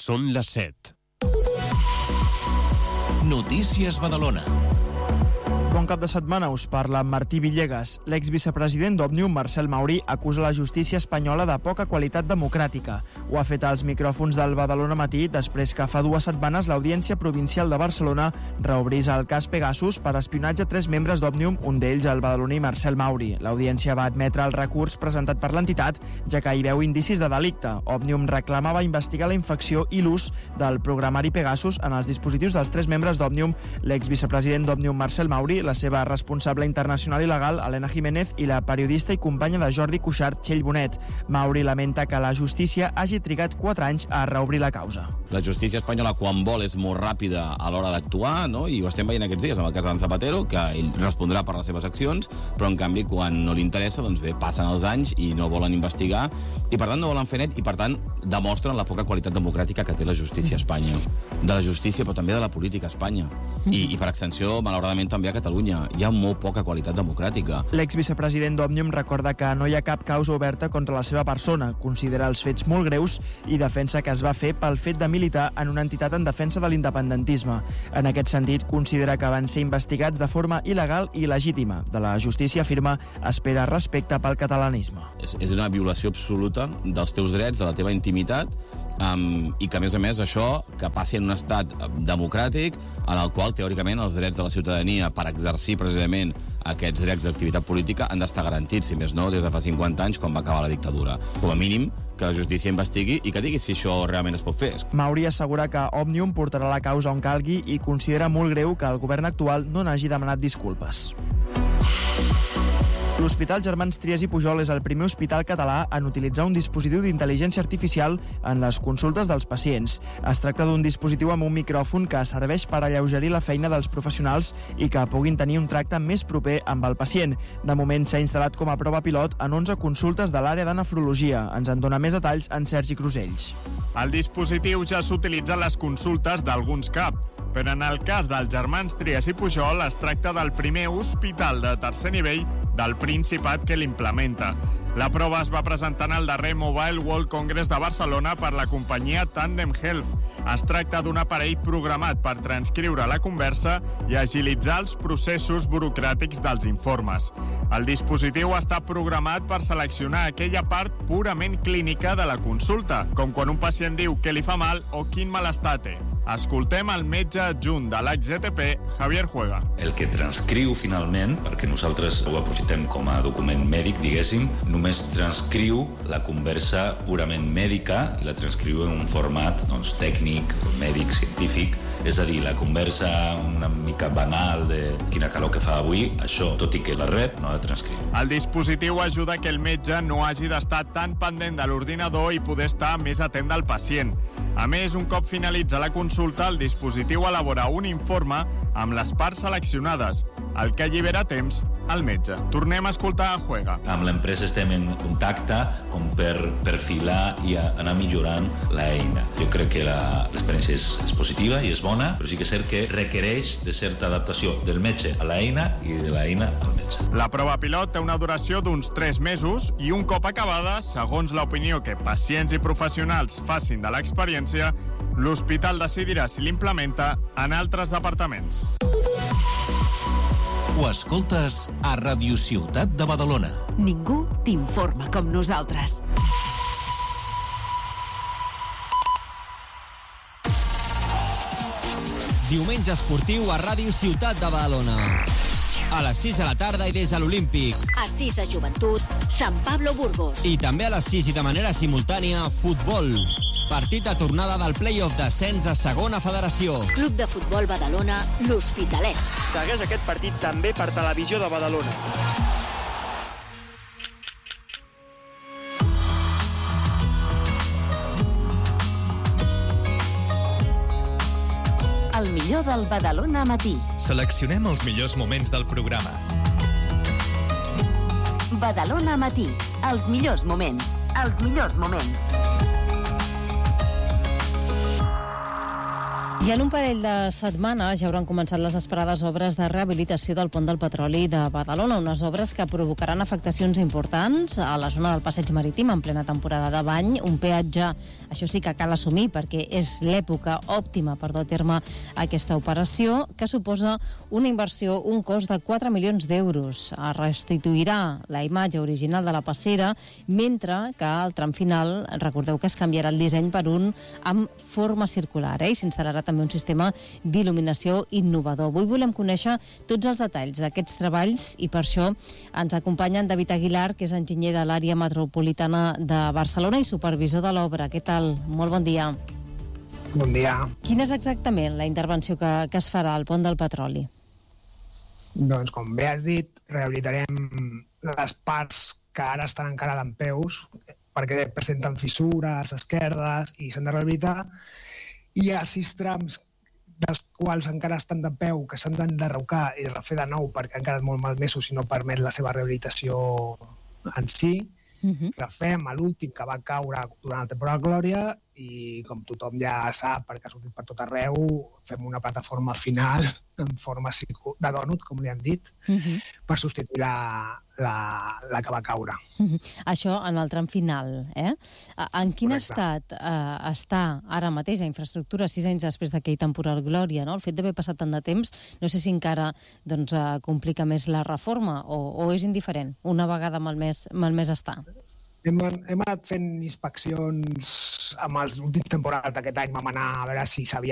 Són les 7. Notícies Badalona. Bon cap de setmana, us parla Martí Villegas. L'exvicepresident d'Òmnium, Marcel Mauri, acusa la justícia espanyola de poca qualitat democràtica. Ho ha fet als micròfons del Badalona Matí després que fa 2 setmanes l'Audiència Provincial de Barcelona reobrís el cas Pegasus per espionatge a 3 membres d'Òmnium, un d'ells el badaloní Marcel Mauri. L'Audiència va admetre el recurs presentat per l'entitat, ja que hi veu indicis de delicte. Òmnium reclamava investigar la infecció i l'ús del programari Pegasus en els dispositius dels 3 membres d'Òmnium, l'exvicepresident d'Òmnium, Marcel Mauri, la seva responsable internacional i legal, Elena Jiménez, i la periodista i companya de Jordi Cuixart, Txell Bonet. Mauri lamenta que la justícia hagi trigat 4 anys a reobrir la causa. La justícia espanyola, quan vol, és molt ràpida a l'hora d'actuar, no? I ho estem veient aquests dies amb el cas d'en Zapatero, que ell respondrà per les seves accions, però en canvi, quan no li interessa, doncs bé, passen els anys i no volen investigar, i per tant no volen fer net, i per tant demostren la poca qualitat democràtica que té la justícia a Espanya. De la justícia, però també de la política a Espanya. I per extensió, malauradament, també a Catalunya. Hi ha molt poca qualitat democràtica. L'exvicepresident d'Òmnium recorda que no hi ha cap causa oberta contra la seva persona, considera els fets molt greus i defensa que es va fer pel fet de militar en una entitat en defensa de l'independentisme. En aquest sentit, considera que van ser investigats de forma il·legal i il·legítima. De la justícia, afirma, espera respecte pel catalanisme. És una violació absoluta dels teus drets, de la teva intimitat, i que, a més, això que passi en un estat democràtic en el qual, teòricament, els drets de la ciutadania per exercir precisament aquests drets d'activitat política han d'estar garantits, si més no, des de fa 50 anys, quan va acabar la dictadura. Com a mínim, que la justícia investigui i que digui si això realment es pot fer. Mauri assegura que Òmnium portarà la causa on calgui i considera molt greu que el govern actual no n'hagi demanat disculpes. L'Hospital Germans Trias i Pujol és el primer hospital català en utilitzar un dispositiu d'intel·ligència artificial en les consultes dels pacients. Es tracta d'un dispositiu amb un micròfon que serveix per alleugerir la feina dels professionals i que puguin tenir un tracte més proper amb el pacient. De moment s'ha instal·lat com a prova pilot en 11 consultes de l'àrea de nefrologia. Ens en dona més detalls en Sergi Crusells. El dispositiu ja s'utilitza a les consultes d'alguns CAP, però en el cas dels Germans Trias i Pujol es tracta del primer hospital de tercer nivell del Principat que l'implementa. La prova es va presentar en el darrer Mobile World Congress de Barcelona per la companyia Tandem Health. Es tracta d'un aparell programat per transcriure la conversa i agilitzar els processos burocràtics dels informes. El dispositiu està programat per seleccionar aquella part purament clínica de la consulta, com quan un pacient diu que li fa mal o quin malestar té. Escoltem el metge adjunt de l'HGTP, Javier Juega. El que transcriu finalment, perquè nosaltres ho aprofitem com a document mèdic, diguéssim, només transcriu la conversa purament mèdica i la transcriu en un format tècnic, mèdic, científic. És a dir, la conversa una mica banal de quina calor que fa avui, això, tot i que la rep, no la transcriu. El dispositiu ajuda que el metge no hagi d'estar tan pendent de l'ordinador i poder estar més atent del pacient. A més, un cop finalitza la consulta, el dispositiu elabora un informe amb les parts seleccionades, el que allibera temps al metge. Tornem a escoltar a Juega. Amb l'empresa estem en contacte com per perfilar i anar millorant l'eina. Jo crec que l'experiència és positiva i és bona, però sí que és cert que requereix de certa adaptació del metge a l'eina i de l'eina al metge. La prova pilot té una duració d'uns 3 mesos i un cop acabada, segons l'opinió que pacients i professionals facin de l'experiència, l'hospital decidirà si l'implementa en altres departaments. Ho escoltes a Radio Ciutat de Badalona. Ningú t'informa com nosaltres. Diumenge esportiu a Ràdio Ciutat de Badalona. A les 6 de la tarda i des de l'Olímpic. A 6 a Joventut, Sant Pablo Burgos. I també a les 6 i de manera simultània, futbol. Partit de tornada del play-off d'ascens a segona federació. Club de Futbol Badalona, l'Hospitalet. Segueix aquest partit també per Televisió de Badalona. El millor del Badalona Matí. Seleccionem els millors moments del programa. Badalona Matí. Els millors moments. Els millors moments. I en un parell de setmanes ja hauran començat les esperades obres de rehabilitació del pont del Petroli de Badalona, unes obres que provocaran afectacions importants a la zona del passeig marítim en plena temporada de bany, un peatge, això sí que cal assumir perquè és l'època òptima per dur a terme aquesta operació, que suposa una inversió, un cost de 4 milions d'euros. Es restituirà la imatge original de la passera, mentre que al tram final, recordeu que es canviarà el disseny per un amb forma circular, i s'instal·larà també un sistema d'il·luminació innovador. Avui volem conèixer tots els detalls d'aquests treballs i per això ens acompanya en David Aguilar, que és enginyer de l'àrea metropolitana de Barcelona i supervisor de l'obra. Què tal? Molt bon dia. Bon dia. Quina és exactament la intervenció que es farà al pont del Petroli? Doncs, com bé has dit, rehabilitarem les parts que ara estan encara dempeus, perquè presenten fissures, esquerdes, i s'han de rehabilitar. Hi ha 6 trams dels quals encara estan de peu, que s'han d'enderrocar i refer de nou perquè han quedat molt malmesos i no permet la seva rehabilitació en si. Refem l'últim que va caure durant la temporada de Glòria i, com tothom ja sap, perquè ha sortit per tot arreu, fem una plataforma final en forma de dònut, com li han dit, per substituir la que va caure. Això en el tram final, eh? En quin estat està ara mateix la infraestructura 6 anys després d'aquell temporal Glòria, no? El fet d'haver passat tant de temps, no sé si encara complica més la reforma o és indiferent, una vegada malmès està. Hem anat fent inspeccions amb els últims temporals d'aquest any. Vam anar a veure si s'havia